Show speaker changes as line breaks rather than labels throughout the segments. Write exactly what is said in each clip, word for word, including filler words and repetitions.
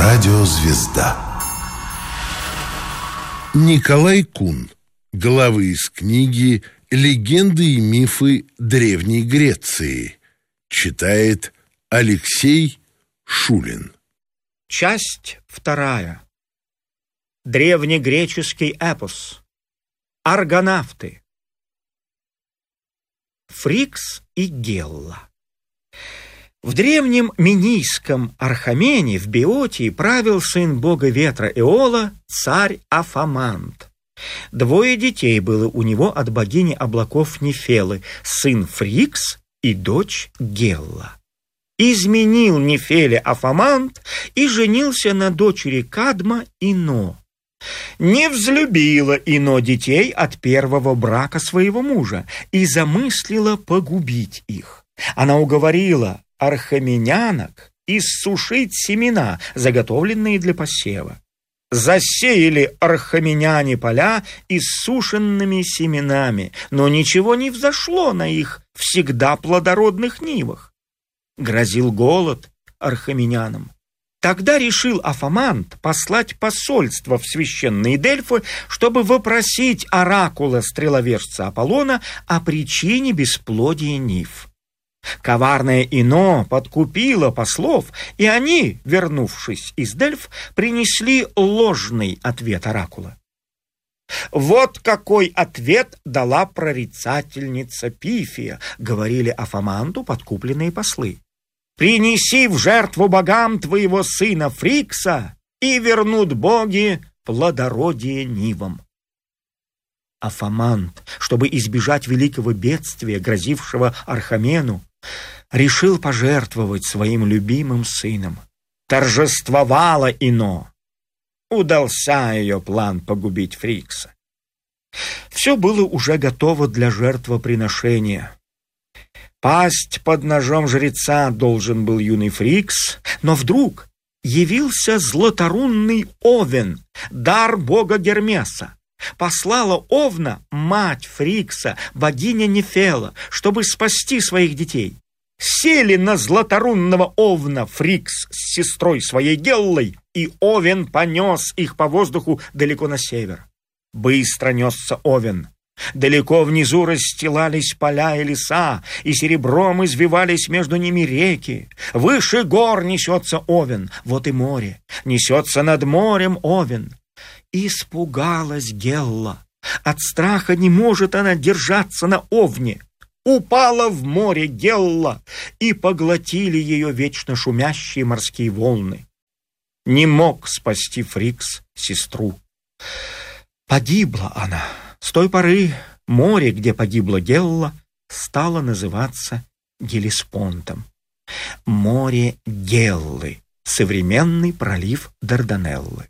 Радиозвезда. Николай Кун. Главы из книги «Легенды и мифы Древней Греции». Читает Алексей Шулин.
Часть вторая. Древнегреческий эпос. Аргонавты. Фрикс и Гелла. В древнем Минийском Архамене в Биотии правил сын бога ветра Эола, царь Афамант. Двое детей было у него от богини облаков Нефелы, сын Фрикс и дочь Гелла. Изменил Нефеле Афамант и женился на дочери Кадма Ино. Не взлюбила Ино детей от первого брака своего мужа и замыслила погубить их. Она уговорила архаменянок иссушить семена, заготовленные для посева. Засеяли архаменяне поля иссушенными семенами, но ничего не взошло на их всегда плодородных нивах. Грозил голод архаменянам. Тогда решил Афамант послать посольство в священные Дельфы, чтобы вопросить оракула стреловержца Аполлона о причине бесплодия нив. Коварная Ино подкупила послов, и они, вернувшись из Дельф, принесли ложный ответ оракула. «Вот какой ответ дала прорицательница Пифия», — говорили Афаманту подкупленные послы. «Принеси в жертву богам твоего сына Фрикса, и вернут боги плодородие нивам». Афамант, чтобы избежать великого бедствия, грозившего Архамену, решил пожертвовать своим любимым сыном. Торжествовала Ино. Удался ее план погубить Фрикса. Все было уже готово для жертвоприношения. Пасть под ножом жреца должен был юный Фрикс, но вдруг явился златорунный Овен, дар бога Гермеса. Послала Овна мать Фрикса, богиня Нефела, чтобы спасти своих детей. Сели на златорунного Овна Фрикс с сестрой своей Геллой, и Овен понес их по воздуху далеко на север. Быстро несся Овен. Далеко внизу расстилались поля и леса, и серебром извивались между ними реки. Выше гор несется Овен, вот и море. Несется над морем Овен. Испугалась Гелла. От страха не может она держаться на Овне. Упала в море Гелла, и поглотили ее вечно шумящие морские волны. Не мог спасти Фрикс сестру. Погибла она. С той поры море, где погибла Гелла, стало называться Гелеспонтом. Море Геллы, современный пролив Дарданеллы.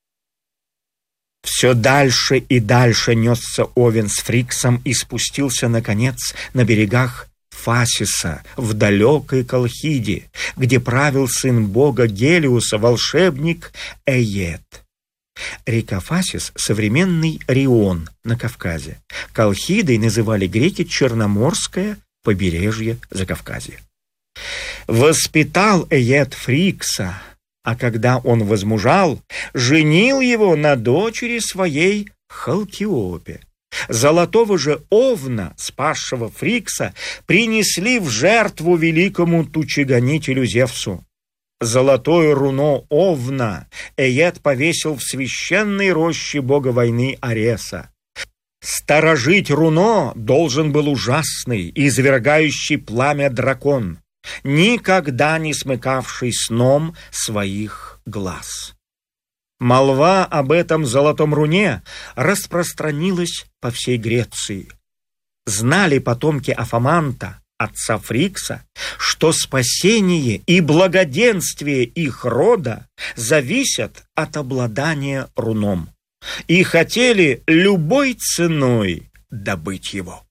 Все дальше и дальше несся Овен с Фриксом и спустился, наконец, на берегах Фасиса, в далекой Колхиде, где правил сын бога Гелиуса, волшебник Эет. Река Фасис — современный Рион на Кавказе. Колхидой называли греки Черноморское побережье Закавказья. Воспитал Эет Фрикса, а когда он возмужал, женил его на дочери своей Халкиопе. Золотого же Овна, спасшего Фрикса, принесли в жертву великому тучегонителю Зевсу. Золотое руно Овна Эет повесил в священной роще бога войны Ареса. Сторожить руно должен был ужасный, извергающий пламя дракон, никогда не смыкавший сном своих глаз. Молва об этом золотом руне распространилась по всей Греции. Знали потомки Афаманта, отца Фрикса, что спасение и благоденствие их рода зависят от обладания руном, и хотели любой ценой добыть его.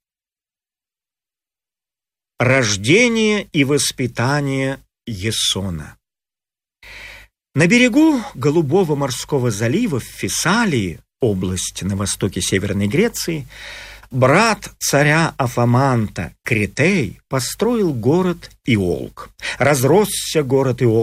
Рождение и воспитание Ясона. На берегу Голубого морского залива в Фессалии, область на востоке Северной Греции, брат царя Афаманта Критей построил город Иолк. Разросся город Иолк.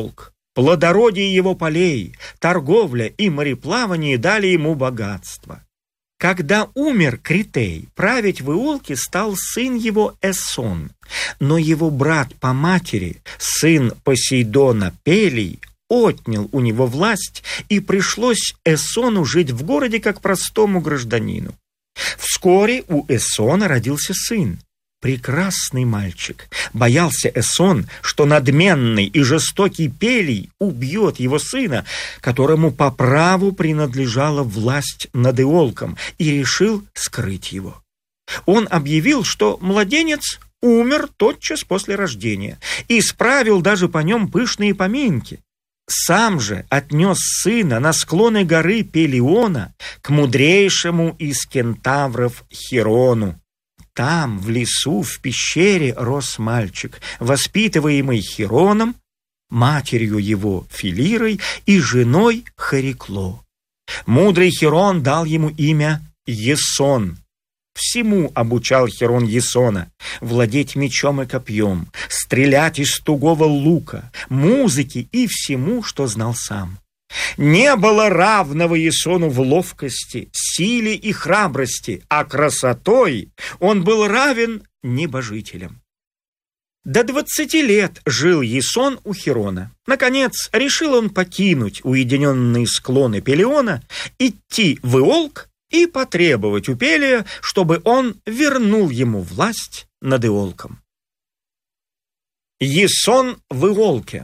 Плодородие его полей, торговля и мореплавание дали ему богатство. Когда умер Критей, править в Иолке стал сын его Эсон, но его брат по матери, сын Посейдона Пелий, отнял у него власть, и пришлось Эсону жить в городе как простому гражданину. Вскоре у Эсона родился сын, прекрасный мальчик. Боялся Эсон, что надменный и жестокий Пелий убьет его сына, которому по праву принадлежала власть над Иолком, и решил скрыть его. Он объявил, что младенец умер тотчас после рождения, и справил даже по нем пышные поминки. Сам же отнес сына на склоны горы Пелиона к мудрейшему из кентавров Хирону. Там, в лесу, в пещере, рос мальчик, воспитываемый Хироном, матерью его Филирой и женой Харикло. Мудрый Хирон дал ему имя Есон. Всему обучал Хирон Есона: владеть мечом и копьем, стрелять из тугого лука, музыке и всему, что знал сам. Не было равного Есону в ловкости, силе и храбрости, а красотой он был равен небожителям. До двадцати лет жил Есон у Хирона. Наконец, решил он покинуть уединенные склоны Пелиона, идти в Иолк и потребовать у Пелия, чтобы он вернул ему власть над Иолком. Есон в Иолке.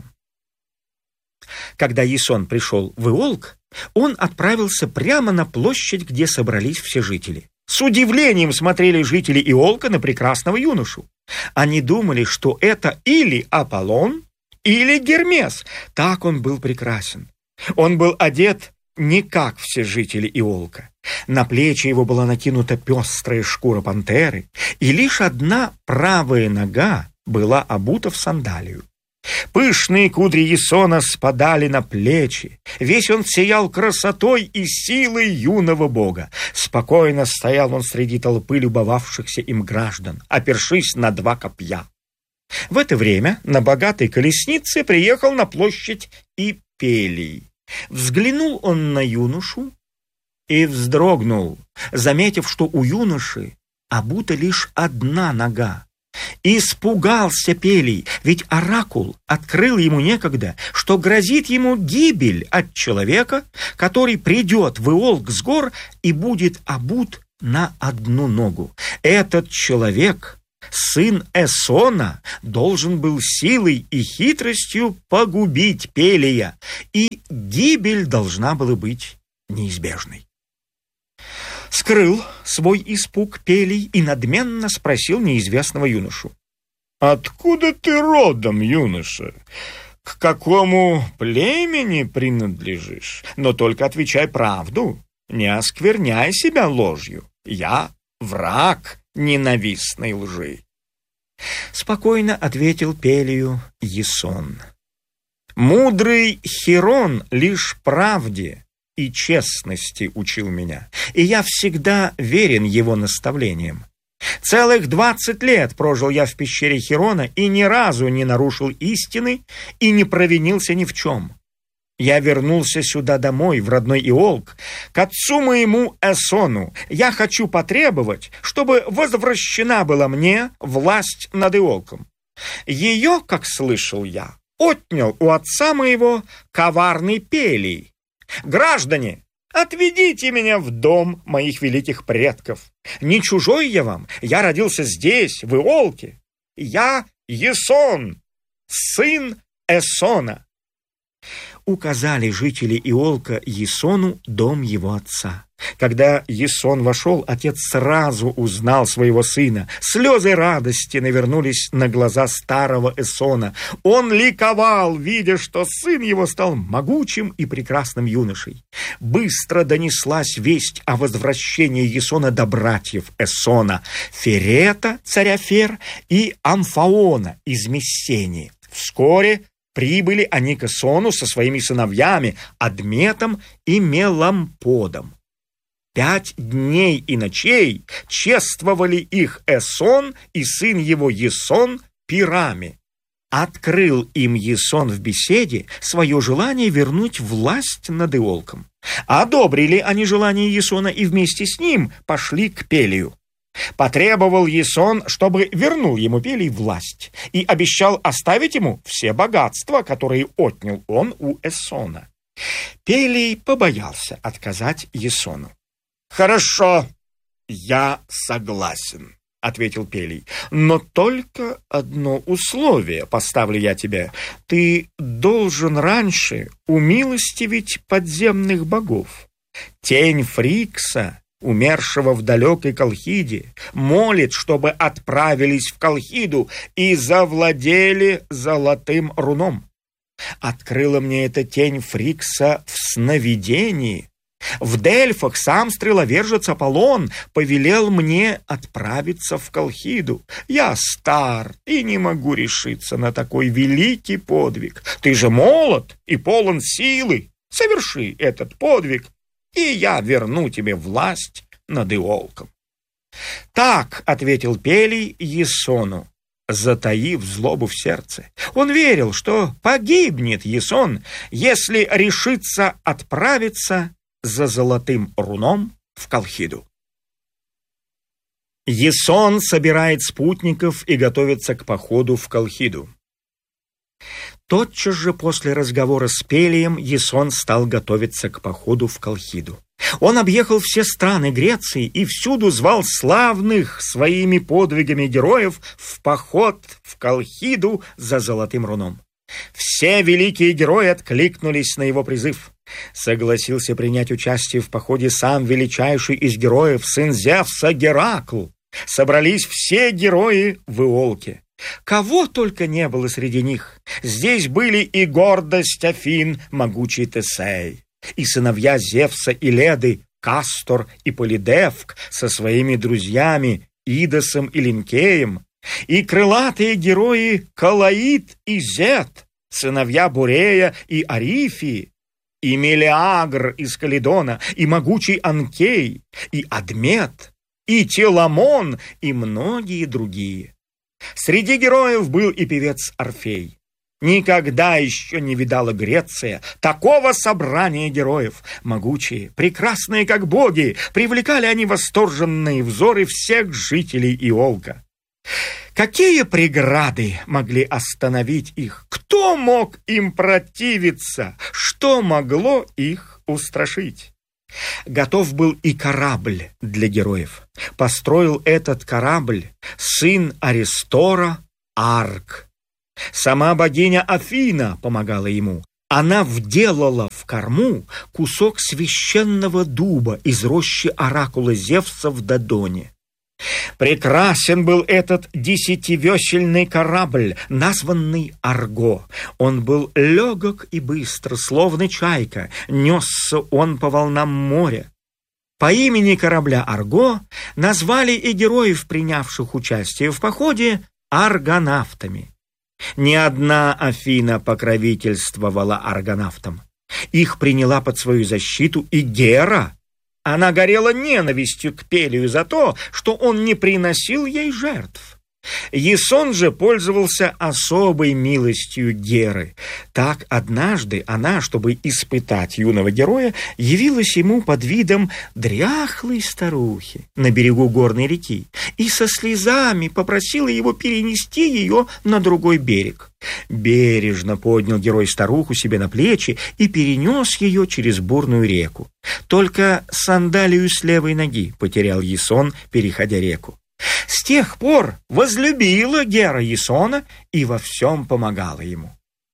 Когда Есон пришел в Иолк, он отправился прямо на площадь, где собрались все жители. С удивлением смотрели жители Иолка на прекрасного юношу. Они думали, что это или Аполлон, или Гермес. Так он был прекрасен. Он был одет не как все жители Иолка. На плечи его была накинута пестрая шкура пантеры, и лишь одна правая нога была обута в сандалию. Пышные кудри Есона спадали на плечи. Весь он сиял красотой и силой юного бога. Спокойно стоял он среди толпы любовавшихся им граждан, опершись на два копья. В это время на богатой колеснице приехал на площадь и Пелий. Взглянул он на юношу и вздрогнул, заметив, что у юноши обута лишь одна нога. Испугался Пелий, ведь оракул открыл ему некогда, что грозит ему гибель от человека, который придет в Иолк с гор и будет обут на одну ногу. Этот человек, сын Эсона, должен был силой и хитростью погубить Пелия, и гибель должна была быть неизбежной. Скрыл свой испуг Пелий и надменно спросил неизвестного юношу: «Откуда ты родом, юноша? К какому племени принадлежишь? Но только отвечай правду, не оскверняй себя ложью. Я враг ненавистной лжи». Спокойно ответил Пелию Есон: «Мудрый Хирон лишь правде и честности учил меня, и я всегда верен его наставлениям. Целых двадцать лет прожил я в пещере Хирона и ни разу не нарушил истины и не провинился ни в чем. Я вернулся сюда домой, в родной Иолк, к отцу моему Эсону. Я хочу потребовать, чтобы возвращена была мне власть над Иолком. Ее, как слышал я, отнял у отца моего коварный Пелий. Граждане, отведите меня в дом моих великих предков. Не чужой я вам, я родился здесь, в Иолке. Я Есон, сын Эсона». Указали жители Иолка Есону дом его отца. Когда Есон вошел, отец сразу узнал своего сына. Слезы радости навернулись на глаза старого Эсона. Он ликовал, видя, что сын его стал могучим и прекрасным юношей. Быстро донеслась весть о возвращении Есона до братьев Эсона: Ферета, царя Фер, и Амфаона из Мессении. Вскоре прибыли они к Эсону со своими сыновьями Адметом и Меламподом. Пять дней и ночей чествовали их Эсон и сын его Есон пирами. Открыл им Ясон в беседе свое желание вернуть власть над Иолком. Одобрили они желание Ясона и вместе с ним пошли к Пелию. Потребовал Ясон, чтобы вернул ему Пелий власть, и обещал оставить ему все богатства, которые отнял он у Эсона. Пелий побоялся отказать Ясону. «Хорошо, я согласен», — ответил Пелий, «но только одно условие поставлю я тебе. Ты должен раньше умилостивить подземных богов. Тень Фрикса, умершего в далекой Колхиде, молит, чтобы отправились в Колхиду и завладели золотым руном. Открыла мне эта тень Фрикса в сновидении. В Дельфах сам стреловержец Аполлон повелел мне отправиться в Колхиду. Я стар и не могу решиться на такой великий подвиг. Ты же молод и полон силы. Соверши этот подвиг, и я верну тебе власть над Иолком». Так ответил Пелий Ясону, затаив злобу в сердце. Он верил, что погибнет Ясон, если решится отправиться за золотым руном в Колхиду. Ясон собирает спутников и готовится к походу в Колхиду. Тотчас же после разговора с Пелием Ясон стал готовиться к походу в Колхиду. Он объехал все страны Греции и всюду звал славных своими подвигами героев в поход в Колхиду за золотым руном. Все великие герои откликнулись на его призыв. Согласился принять участие в походе сам величайший из героев, сын Зевса Геракл. Собрались все герои в Иолке. Кого только не было среди них. Здесь были и гордость Афин, могучий Тесей, и сыновья Зевса и Леды, Кастор и Полидевк со своими друзьями Идосом и Линкеем, и крылатые герои Калаид и Зет, сыновья Бурея и Арифии, и Мелиагр из Калидона, и могучий Анкей, и Адмет, и Теламон, и многие другие. Среди героев был и певец Орфей. Никогда еще не видала Греция такого собрания героев. Могучие, прекрасные, как боги, привлекали они восторженные взоры всех жителей Иолка. Какие преграды могли остановить их? Кто мог им противиться? Что могло их устрашить? Готов был и корабль для героев. Построил этот корабль сын Аристора Арк. Сама богиня Афина помогала ему. Она вделала в корму кусок священного дуба из рощи оракула Зевса в Додоне. Прекрасен был этот десятивесельный корабль, названный Арго. Он был легок и быстр, словно чайка, несся он по волнам моря. По имени корабля Арго назвали и героев, принявших участие в походе, аргонавтами. Ни одна Афина покровительствовала аргонавтам. Их приняла под свою защиту и Гера. Она горела ненавистью к Пелию за то, что он не приносил ей жертв. Ясон же пользовался особой милостью Геры. Так однажды она, чтобы испытать юного героя, явилась ему под видом дряхлой старухи на берегу горной реки и со слезами попросила его перенести ее на другой берег. Бережно поднял герой старуху себе на плечи и перенес ее через бурную реку. Только сандалию с левой ноги потерял Ясон, переходя реку. С тех пор возлюбила Гера Ясона и во всем помогала ему.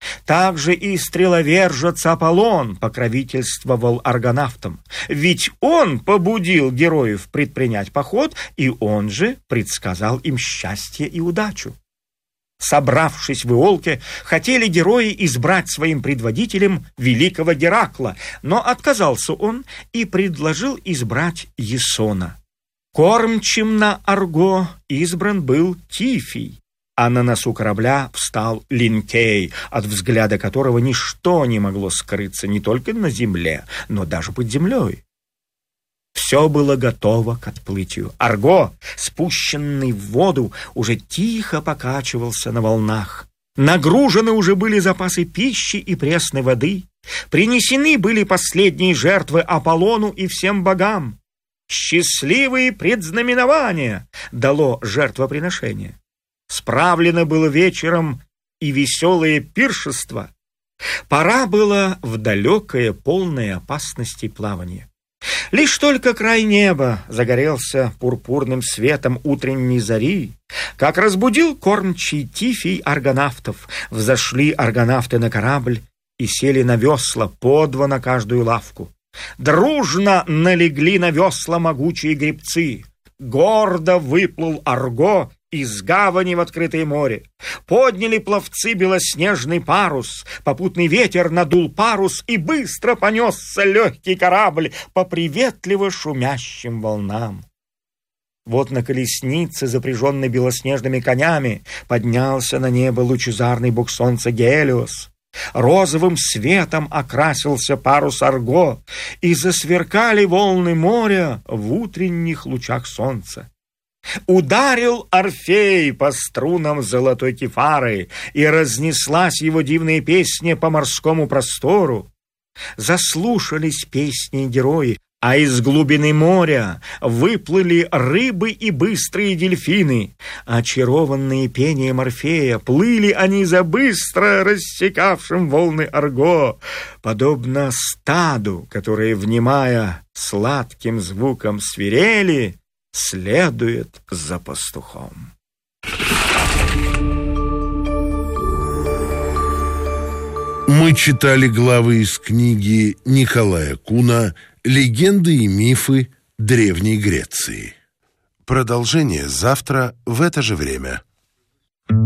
Также и стреловержец Аполлон покровительствовал аргонавтам, ведь он побудил героев предпринять поход, и он же предсказал им счастье и удачу. Собравшись в Иолке, хотели герои избрать своим предводителем великого Геракла, но отказался он и предложил избрать Ясона. Кормчим на Арго избран был Тифий, а на носу корабля встал Линкей, от взгляда которого ничто не могло скрыться не только на земле, но даже под землей. Все было готово к отплытию. Арго, спущенный в воду, уже тихо покачивался на волнах. Нагружены уже были запасы пищи и пресной воды. Принесены были последние жертвы Аполлону и всем богам. Счастливые предзнаменования дало жертвоприношение. Справлено было вечером и веселое пиршество. Пора было в далекое, полное опасности плавание. Лишь только край неба загорелся пурпурным светом утренней зари, как разбудил кормчий Тифий аргонавтов. Взошли аргонавты на корабль и сели на весла по два на каждую лавку. Дружно налегли на весла могучие гребцы. Гордо выплыл Арго из гавани в открытое море. Подняли пловцы белоснежный парус, попутный ветер надул парус, и быстро понесся легкий корабль по приветливо шумящим волнам. Вот на колеснице, запряженной белоснежными конями, поднялся на небо лучезарный бог солнца Гелиос. Розовым светом окрасился парус Арго, и засверкали волны моря в утренних лучах солнца. Ударил Орфей по струнам золотой кефары, и разнеслась его дивная песня по морскому простору. Заслушались песни герои, а из глубины моря выплыли рыбы и быстрые дельфины. Очарованные пением Орфея, плыли они за быстро рассекавшим волны Арго, подобно стаду, которое, внимая сладким звуком свирели, следует за пастухом.
Мы читали главы из книги Николая Куна «Легенды и мифы Древней Греции». Продолжение завтра в это же время.